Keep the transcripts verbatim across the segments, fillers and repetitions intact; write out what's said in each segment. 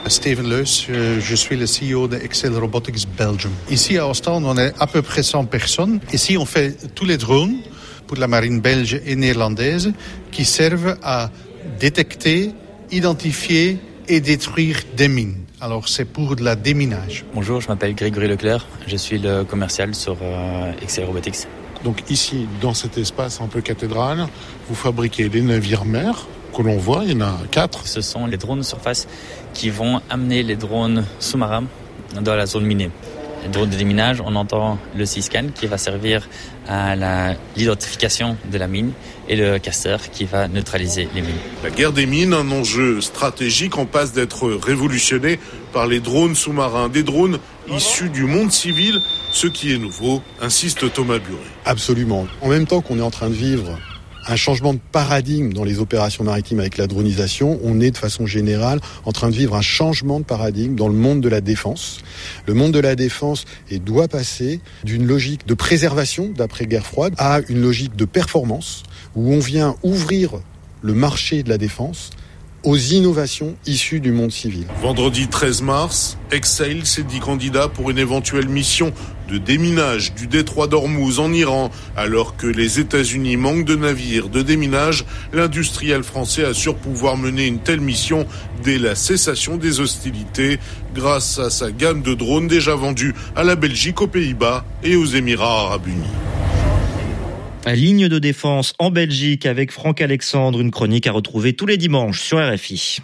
Steven Leus, je suis le C E O de Excel Robotics Belgium. Ici à Ostende, on est à peu près cent personnes. Ici, on fait tous les drones pour la marine belge et néerlandaise qui servent à détecter, identifier et détruire des mines. Alors c'est pour de la déminage. Bonjour, je m'appelle Grégory Leclerc, je suis le commercial sur euh, Excel Robotics. Donc ici, dans cet espace un peu cathédrale, vous fabriquez les navires-mers que l'on voit, il y en a quatre. Ce sont les drones surface qui vont amener les drones sous-marins dans la zone minée. Les drones de déminage, on entend le Seascan qui va servir à la, l'identification de la mine et le caster qui va neutraliser les mines. La guerre des mines, un enjeu stratégique en passe d'être révolutionné par les drones sous-marins. Des drones issus du monde civil, ce qui est nouveau, insiste Thomas Buret. Absolument. En même temps qu'on est en train de vivre un changement de paradigme dans les opérations maritimes avec la dronisation, on est de façon générale en train de vivre un changement de paradigme dans le monde de la défense. Le monde de la défense et doit passer d'une logique de préservation d'après-guerre froide à une logique de performance où on vient ouvrir le marché de la défense aux innovations issues du monde civil. Vendredi treize mars, Exail s'est dit candidat pour une éventuelle mission de déminage du détroit d'Ormuz en Iran. Alors que les États-Unis manquent de navires de déminage, l'industriel français assure pouvoir mener une telle mission dès la cessation des hostilités grâce à sa gamme de drones déjà vendus à la Belgique, aux Pays-Bas et aux Émirats arabes unis. Ligne de défense en Belgique avec Franck Alexandre, une chronique à retrouver tous les dimanches sur R F I.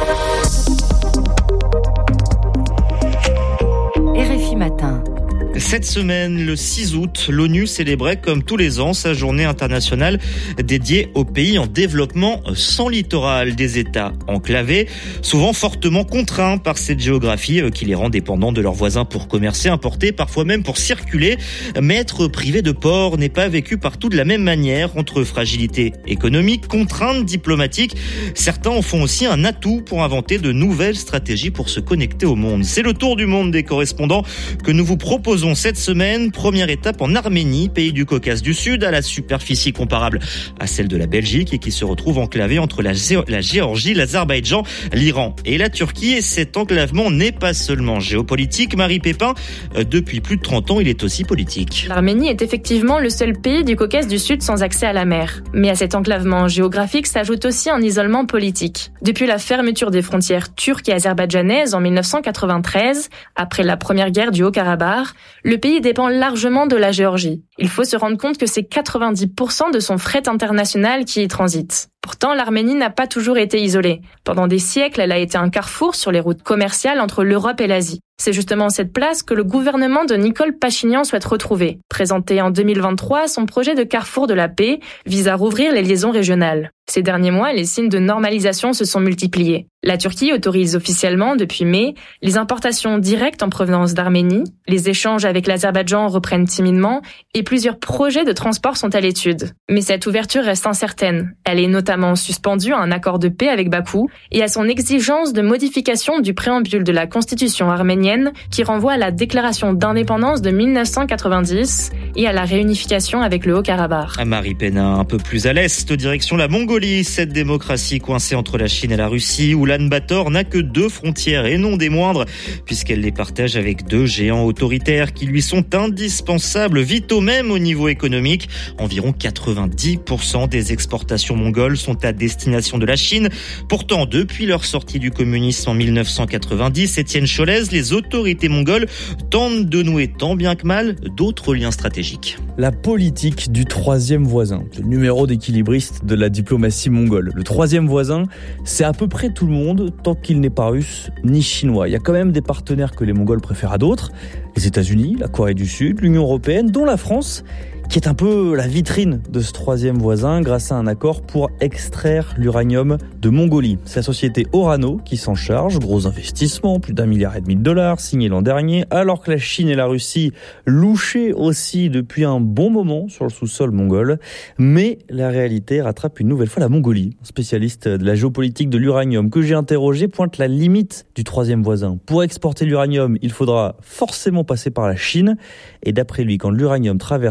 R F I Matin. Cette semaine, le six août, l'ONU célébrait comme tous les ans sa journée internationale dédiée aux pays en développement sans littoral, des États enclavés, souvent fortement contraints par cette géographie qui les rend dépendants de leurs voisins pour commercer, importer, parfois même pour circuler. Mais être privé de port n'est pas vécu partout de la même manière, entre fragilité économique, contraintes diplomatiques. Certains en font aussi un atout pour inventer de nouvelles stratégies pour se connecter au monde. C'est le tour du monde des correspondants que nous vous proposons cette semaine. Première étape en Arménie, pays du Caucase du Sud, à la superficie comparable à celle de la Belgique et qui se retrouve enclavé entre la, Gé- la Géorgie, l'Azerbaïdjan, l'Iran et la Turquie. Et cet enclavement n'est pas seulement géopolitique. Marie Pépin, depuis plus de trente ans, il est aussi politique. L'Arménie est effectivement le seul pays du Caucase du Sud sans accès à la mer. Mais à cet enclavement géographique s'ajoute aussi un isolement politique. Depuis la fermeture des frontières turques et azerbaïdjanaises en dix-neuf cent quatre-vingt-treize, après la première guerre du Haut-Karabakh, le pays dépend largement de la Géorgie. Il faut se rendre compte que c'est quatre-vingt-dix pour cent de son fret international qui y transite. Pourtant, l'Arménie n'a pas toujours été isolée. Pendant des siècles, elle a été un carrefour sur les routes commerciales entre l'Europe et l'Asie. C'est justement cette place que le gouvernement de Nicole Pachinian souhaite retrouver. Présenté en deux mille vingt-trois, son projet de carrefour de la paix vise à rouvrir les liaisons régionales. Ces derniers mois, les signes de normalisation se sont multipliés. La Turquie autorise officiellement, depuis mai, les importations directes en provenance d'Arménie, les échanges avec l'Azerbaïdjan reprennent timidement et plusieurs projets de transport sont à l'étude. Mais cette ouverture reste incertaine. Elle est notamment suspendue à un accord de paix avec Bakou et à son exigence de modification du préambule de la constitution arménienne qui renvoie à la déclaration d'indépendance de dix-neuf cent quatre-vingt-dix et à la réunification avec le Haut-Karabakh. Marie Pénin, un peu plus à l'est, direction la Mongolie, cette démocratie coincée entre la Chine et la Russie, où Ulan Bator n'a que deux frontières et non des moindres, puisqu'elle les partage avec deux géants autoritaires qui lui sont indispensables, vitaux même au niveau économique. Environ quatre-vingt-dix pour cent des exportations mongoles sont à destination de la Chine. Pourtant, depuis leur sortie du communisme en dix-neuf cent quatre-vingt-dix, Étienne Cholez, les autorités mongoles tentent de nouer tant bien que mal d'autres liens stratégiques. La politique du troisième voisin, c'est le numéro d'équilibriste de la diplomatie mongole. Le troisième voisin, c'est à peu près tout le monde, tant qu'il n'est pas russe ni chinois. Il y a quand même des partenaires que les Mongols préfèrent à d'autres. Les États-Unis, la Corée du Sud, l'Union européenne, dont la France, qui est un peu la vitrine de ce troisième voisin grâce à un accord pour extraire l'uranium de Mongolie. C'est la société Orano qui s'en charge. Gros investissement, plus d'un milliard et demi de dollars, signé l'an dernier, alors que la Chine et la Russie louchaient aussi depuis un bon moment sur le sous-sol mongol. Mais la réalité rattrape une nouvelle fois la Mongolie. Un spécialiste de la géopolitique de l'uranium que j'ai interrogé pointe la limite du troisième voisin. Pour exporter l'uranium, il faudra forcément passer par la Chine. Et d'après lui, quand l'uranium traverse l'empire du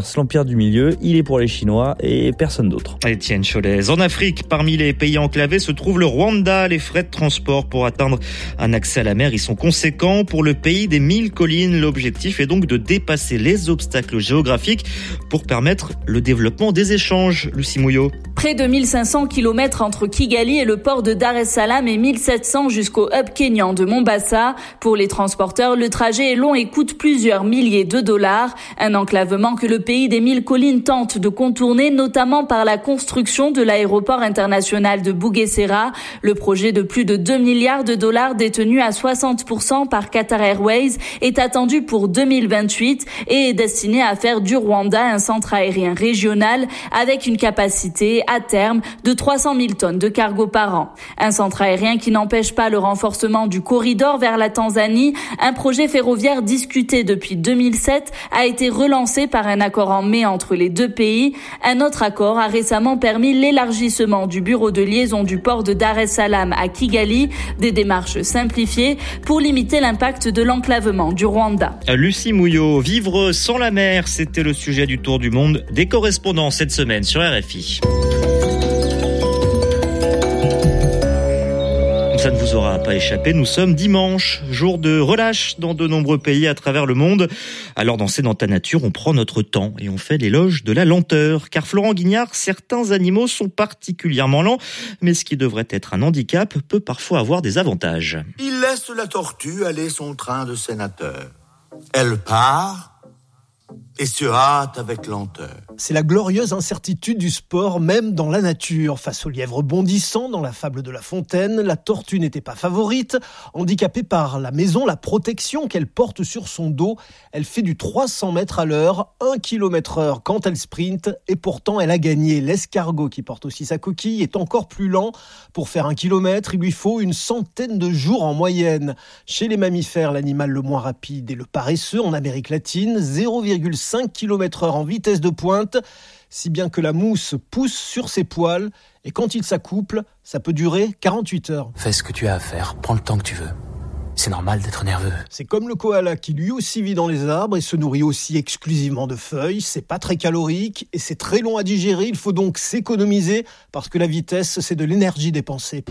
du milieu, il est pour les Chinois et personne d'autre. Étienne Cholez. En Afrique, parmi les pays enclavés se trouve le Rwanda. Les frais de transport pour atteindre un accès à la mer y sont conséquents. Pour le pays des mille collines, l'objectif est donc de dépasser les obstacles géographiques pour permettre le développement des échanges. Lucie Mouillot. Près de mille cinq cents kilomètres entre Kigali et le port de Dar es Salaam et mille sept cents jusqu'au hub kényan de Mombasa. Pour les transporteurs, le trajet est long et coûte plusieurs milliers de dollars. Un enclavement que le pays des mille collines tente de contourner, notamment par la construction de l'aéroport international de Bugesera. Le projet de plus de deux milliards de dollars détenu à soixante pour cent par Qatar Airways est attendu pour deux mille vingt-huit et est destiné à faire du Rwanda un centre aérien régional avec une capacité à terme de trois cent mille tonnes de cargo par an. Un centre aérien qui n'empêche pas le renforcement du corridor vers la Tanzanie. Un projet ferroviaire discuté depuis deux mille sept a été relancé par un accord en mai entre les deux pays. Un autre accord a récemment permis l'élargissement du bureau de liaison du port de Dar es Salaam à Kigali, des démarches simplifiées pour limiter l'impact de l'enclavement du Rwanda. Lucie Mouillot, vivre sans la mer, c'était le sujet du Tour du monde des correspondants cette semaine sur R F I. Ça ne vous aura pas échappé, nous sommes dimanche, jour de relâche dans de nombreux pays à travers le monde. Alors dans C'est dans ta nature, on prend notre temps et on fait l'éloge de la lenteur. Car Florent Guignard, certains animaux sont particulièrement lents, mais ce qui devrait être un handicap peut parfois avoir des avantages. Il laisse la tortue aller son train de sénateur. Elle part et se hâte avec lenteur. C'est la glorieuse incertitude du sport, même dans la nature. Face au lièvre bondissant dans la fable de La Fontaine, la tortue n'était pas favorite. Handicapée par la maison, la protection qu'elle porte sur son dos, elle fait du trois cents mètres à l'heure, un kilomètre heure quand elle sprinte, et pourtant elle a gagné. L'escargot, qui porte aussi sa coquille, est encore plus lent. Pour faire un kilomètre, il lui faut une centaine de jours en moyenne. Chez les mammifères, l'animal le moins rapide est le paresseux en Amérique latine, zéro virgule cinq kilomètres heure en vitesse de pointe, si bien que la mousse pousse sur ses poils et quand il s'accouple, ça peut durer quarante-huit heures. Fais ce que tu as à faire, prends le temps que tu veux. C'est normal d'être nerveux. C'est comme le koala qui lui aussi vit dans les arbres et se nourrit aussi exclusivement de feuilles. C'est pas très calorique et c'est très long à digérer. Il faut donc s'économiser parce que la vitesse, c'est de l'énergie dépensée.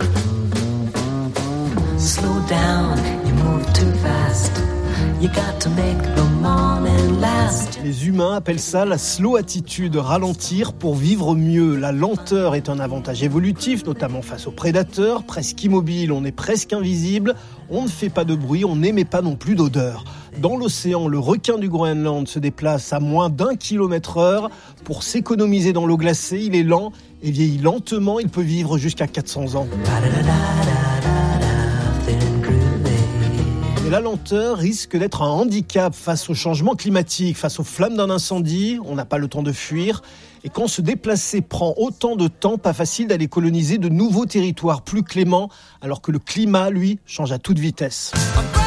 Slow down, you move too fast. You got to make the morning last. Les humains appellent ça la slow attitude, ralentir pour vivre mieux. La lenteur est un avantage évolutif, notamment face aux prédateurs. Presque immobile, on est presque invisible. On ne fait pas de bruit, on n'émet pas non plus d'odeur. Dans l'océan, le requin du Groenland se déplace à moins d'un kilomètre heure. Pour s'économiser dans l'eau glacée, il est lent et vieillit lentement. Il peut vivre jusqu'à quatre cents ans. La lenteur risque d'être un handicap face au changement climatique, face aux flammes d'un incendie. On n'a pas le temps de fuir. Et quand se déplacer prend autant de temps, pas facile d'aller coloniser de nouveaux territoires plus cléments, alors que le climat, lui, change à toute vitesse.